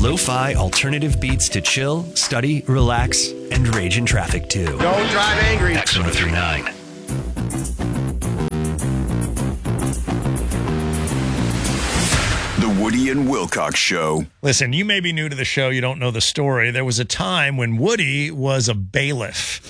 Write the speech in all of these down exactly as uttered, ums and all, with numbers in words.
Lo-fi alternative beats to chill, study, relax, and rage in traffic too. Don't drive angry. X one oh three point nine. The Woody and Wilcox Show. Listen, you may be new to the show. You don't know the story. There was a time when Woody was a bailiff.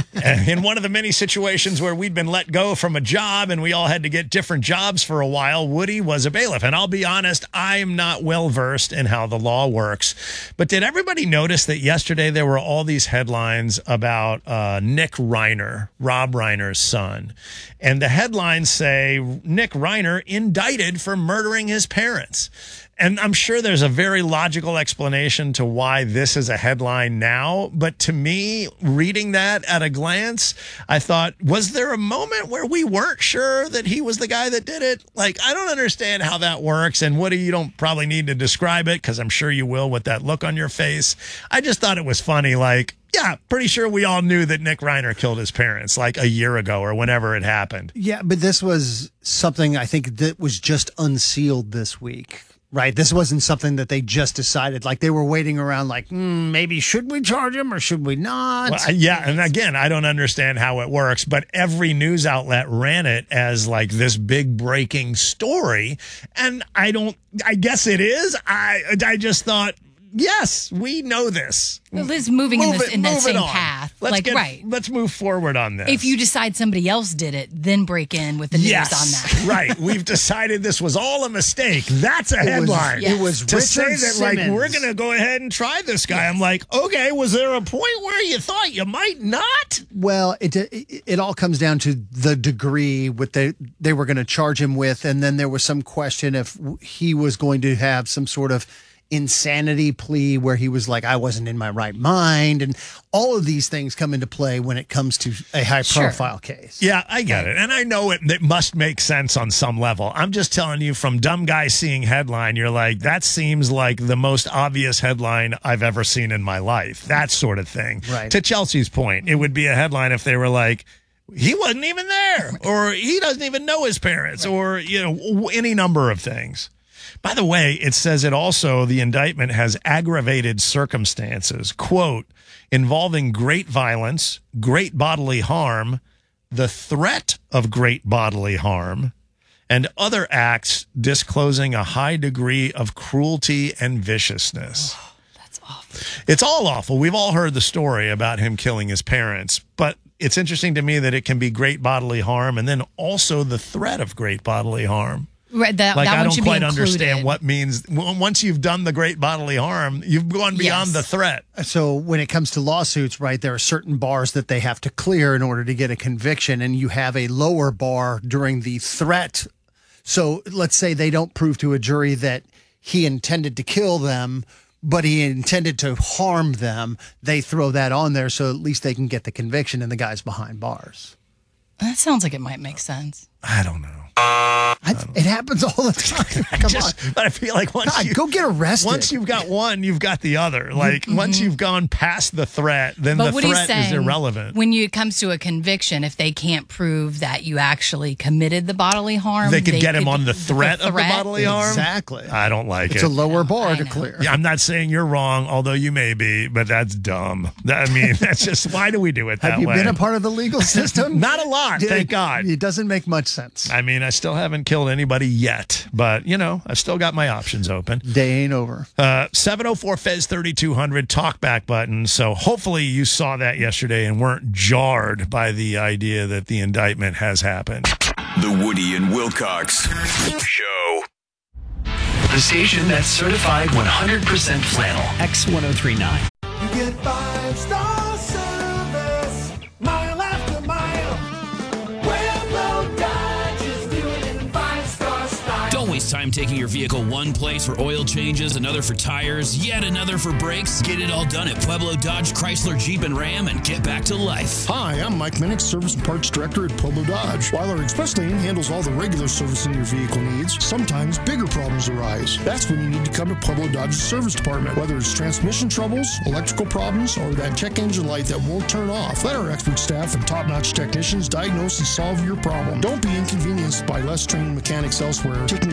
In one of the many situations where we'd been let go from a job and we all had to get different jobs for a while, Woody was a bailiff. And I'll be honest, I'm not well versed in how the law works. But did everybody notice that yesterday there were all these headlines about uh, Nick Reiner, Rob Reiner's son? And the headlines say Nick Reiner indicted for murdering his parents. And I'm sure there's a very logical explanation to why this is a headline now. But to me, reading that at a glance, I thought, was there a moment where we weren't sure that he was the guy that did it? Like, I don't understand how that works. And Woody, you don't probably need to describe it because I'm sure you will with that look on your face. I just thought it was funny. Like, yeah, pretty sure we all knew that Nick Reiner killed his parents like a year ago or whenever it happened. Yeah, but this was something I think that was just unsealed this week. Right. This wasn't something that they just decided, like they were waiting around like, mm, maybe should we charge him or should we not? Well, yeah. And again, I don't understand how it works, but every news outlet ran it as like this big breaking story. And I don't, I guess it is. I, I just thought, yes, we know this. Well, Liz moving move in, this, it, in that move it same on. path. Let's like, get, right. Let's move forward on this. If you decide somebody else did it, then break in with the news yes, on that. Right. We've decided this was all a mistake. That's a it headline. Was, yes. It was to Richard say that, Simmons. like, we're going to go ahead and try this guy. Yes. I'm like, okay, was there a point where you thought you might not? Well, it it, it all comes down to the degree what they, they were going to charge him with. And then there was some question if he was going to have some sort of insanity plea where he was like, I wasn't in my right mind. And all of these things come into play when it comes to a high profile sure. case. Yeah, I get it. And I know it, it must make sense on some level. I'm just telling you from dumb guy seeing headline, you're like, that seems like the most obvious headline I've ever seen in my life. That sort of thing. Right. To Chelsea's point, it would be a headline if they were like, he wasn't even there, or he doesn't even know his parents, right. or, you know, any number of things. By the way, it says it also, the indictment has aggravated circumstances, quote, involving great violence, great bodily harm, the threat of great bodily harm, and other acts disclosing a high degree of cruelty and viciousness. Oh, that's awful. It's all awful. We've all heard the story about him killing his parents, but it's interesting to me that it can be great bodily harm and then also the threat of great bodily harm. Right, that, like that I one don't quite be understand what means once you've done the great bodily harm, you've gone beyond yes. the threat. So when it comes to lawsuits, right, there are certain bars that they have to clear in order to get a conviction, and you have a lower bar during the threat. So let's say they don't prove to a jury that he intended to kill them, but he intended to harm them. They throw that on there so at least they can get the conviction and the guy's behind bars. That sounds like it might make sense. I don't know. I, it happens all the time. Come just, on. But I feel like once God, you go get arrested. Once you've got one, you've got the other. Like mm-hmm. once you've gone past the threat, then but the what threat saying, is irrelevant. When it comes to a conviction, if they can't prove that you actually committed the bodily harm, they could they get him could, on the threat, the of the threat? bodily harm. Exactly. I don't like it's it. It's a lower bar I to know. clear. Yeah, I'm not saying you're wrong, although you may be, but that's dumb. I mean, that's just, why do we do it that way? Have you way? been a part of the legal system? Not a lot, thank God. It doesn't make much sense. I mean, I still haven't killed anybody yet, but, you know, I've still got my options open. Day ain't over. Uh, seven oh four Fez thirty-two hundred talkback button. So hopefully you saw that yesterday and weren't jarred by the idea that the indictment has happened. The Woody and Wilcox Show. The station that's certified one hundred percent flannel. X one oh three point nine. You get five star service, mile after mile. Pueblo Dodge is doing it in five star style. Don't waste time taking your vehicle one place for oil changes, another for tires, yet another for brakes. Get it all done at Pueblo Dodge, Chrysler, Jeep, and Ram and get back to life. Hi, I'm Mike Minnick, Service and Parts Director at Pueblo Dodge. While our express lane handles all the regular servicing your vehicle needs, sometimes bigger problems arise. That's when you need to come to Pueblo Dodge's service department. Whether it's transmission troubles, electrical problems, or that check engine light that won't turn off, let our expert staff and top-notch technicians diagnose and solve your problem. Don't be inconvenienced by less trained mechanics elsewhere taking their time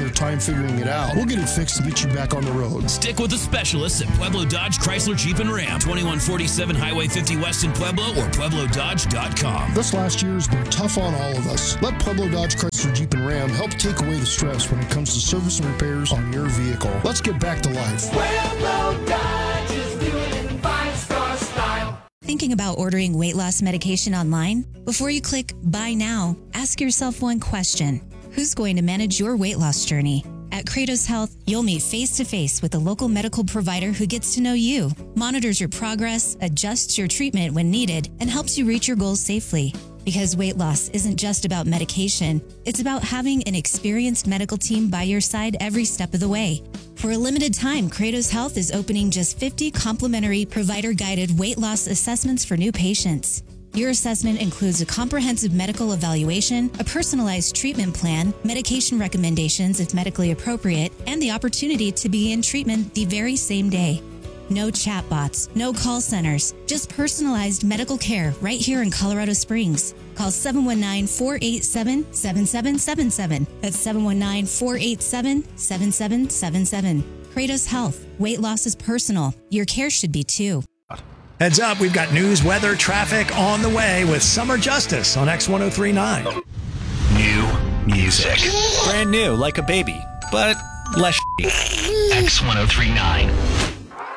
figuring it out, we'll get it fixed and get you back on the road. Stick with the specialists at Pueblo Dodge, Chrysler, Jeep, and Ram. twenty-one forty-seven Highway fifty West in Pueblo or Pueblo Dodge dot com. This last year has been tough on all of us. Let Pueblo Dodge, Chrysler, Jeep, and Ram help take away the stress when it comes to service and repairs on your vehicle. Let's get back to life. Pueblo Dodge is doing it in five-star style. Thinking about ordering weight loss medication online? Before you click Buy Now, ask yourself one question. Who's going to manage your weight loss journey? At Kratos Health, you'll meet face-to-face with a local medical provider who gets to know you, monitors your progress, adjusts your treatment when needed, and helps you reach your goals safely. Because weight loss isn't just about medication, it's about having an experienced medical team by your side every step of the way. For a limited time, Kratos Health is opening just fifty complimentary provider-guided weight loss assessments for new patients. Your assessment includes a comprehensive medical evaluation, a personalized treatment plan, medication recommendations if medically appropriate, and the opportunity to begin treatment the very same day. No chatbots, no call centers, just personalized medical care right here in Colorado Springs. Call seven one nine, four eight seven, seven seven seven seven. That's seven one nine, four eight seven, seven seven seven seven. Kratos Health. Weight loss is personal. Your care should be too. Heads up, we've got news, weather, traffic on the way with Summer Justice on X ten thirty-nine. New music. Brand new, like a baby, but less shitty. X ten thirty-nine.